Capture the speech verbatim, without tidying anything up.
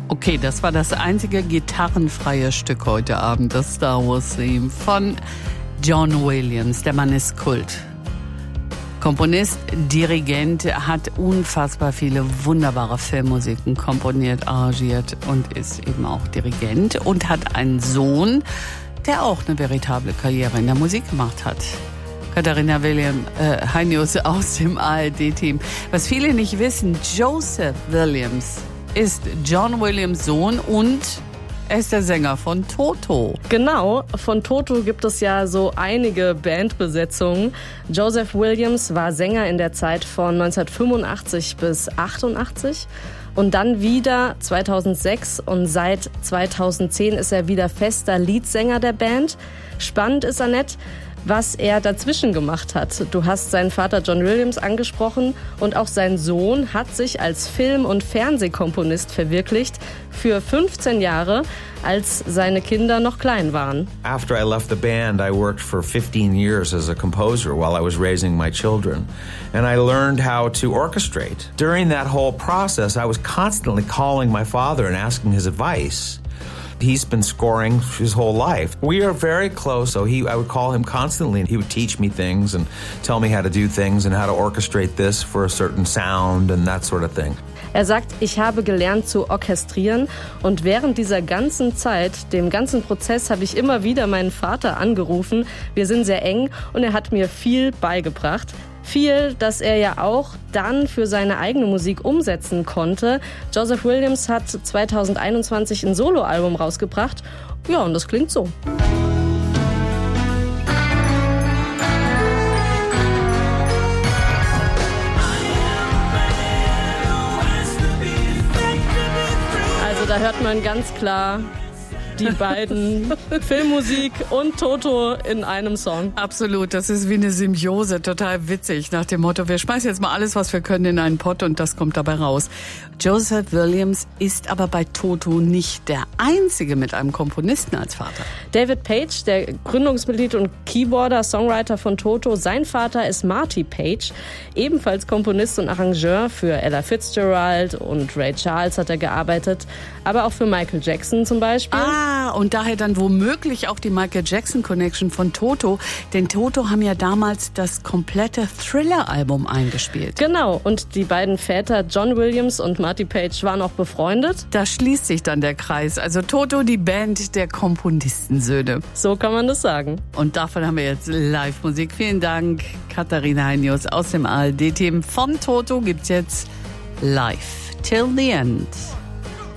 Okay, das war das einzige gitarrenfreie Stück heute Abend, das Star Wars Theme von John Williams. Der Mann ist Kult. Komponist, Dirigent, hat unfassbar viele wunderbare Filmmusiken komponiert, arrangiert und ist eben auch Dirigent und hat einen Sohn, der auch eine veritable Karriere in der Musik gemacht hat. Katharina William, äh, Heinius aus dem A R D-Team. Was viele nicht wissen, Joseph Williams ist John Williams Sohn und er ist der Sänger von Toto. Genau, von Toto gibt es ja so einige Bandbesetzungen. Joseph Williams war Sänger in der Zeit von neunzehnhundertfünfundachtzig bis achtundachtzig und dann wieder zweitausendsechs und seit zweitausendzehn ist er wieder fester Leadsänger der Band. Spannend ist Annette, was er dazwischen gemacht hat. Du hast seinen Vater John Williams angesprochen und auch sein Sohn hat sich als Film- und Fernsehkomponist verwirklicht für fünfzehn Jahre, als seine Kinder noch klein waren. After I left the band, I worked for fifteen years as a composer while I was raising my children. And I learned how to orchestrate. During that whole process, I was constantly calling my father and asking his advice. He's been scoring his whole life. We are very close, so he, I would call him constantly, and he would teach me things and tell me how to do things and how to orchestrate this for a certain sound and that sort of thing. Er sagt, ich habe gelernt zu orchestrieren und während dieser ganzen Zeit, dem ganzen Prozess, habe ich immer wieder meinen Vater angerufen. Wir sind sehr eng und er hat mir viel beigebracht. Viel, das er ja auch dann für seine eigene Musik umsetzen konnte. Joseph Williams hat zweitausendeinundzwanzig ein Soloalbum rausgebracht. Ja, und das klingt so. Also da hört man ganz klar die beiden, Filmmusik und Toto in einem Song. Absolut, das ist wie eine Symbiose, total witzig, nach dem Motto, wir schmeißen jetzt mal alles, was wir können, in einen Pott und das kommt dabei raus. Joseph Williams ist aber bei Toto nicht der Einzige mit einem Komponisten als Vater. David Page, der Gründungsmitglied und Keyboarder, Songwriter von Toto, sein Vater ist Marty Page, ebenfalls Komponist und Arrangeur. Für Ella Fitzgerald und Ray Charles hat er gearbeitet, aber auch für Michael Jackson zum Beispiel. Ah, und daher dann womöglich auch die Michael Jackson Connection von Toto, denn Toto haben ja damals das komplette Thriller-Album eingespielt. Genau, und die beiden Väter John Williams und Marty Page waren auch befreundet. Da schließt sich dann der Kreis, also Toto, die Band der Komponistensöhne. So kann man das sagen. Und davon haben wir jetzt Live-Musik. Vielen Dank, Katharina Heinius aus dem A R D-Team. Von Toto gibt's jetzt Live Till the End.